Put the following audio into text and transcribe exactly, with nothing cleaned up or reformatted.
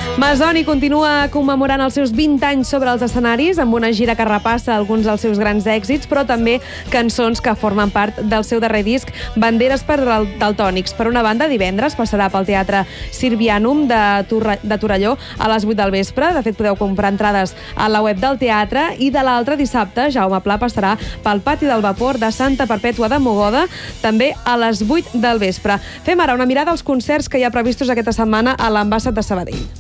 Masoni continua commemorant els seus vint anys sobre els escenaris amb una gira que repassa alguns dels seus grans èxits, però també cançons que formen part del seu darrer disc, Banderes per Daltònics. Per una banda, divendres passarà pel Teatre Sirvianum de, Torre, de Torelló a les vuit del vespre. De fet, podeu comprar entrades a la web del teatre. I de l'altre dissabte, Jaume Pla passarà pel Pati del Vapor de Santa Perpètua de Mogoda, també a les vuit del vespre. Fem ara una mirada als concerts que hi ha previstos aquesta setmana a l'Ambassat de Sabadell.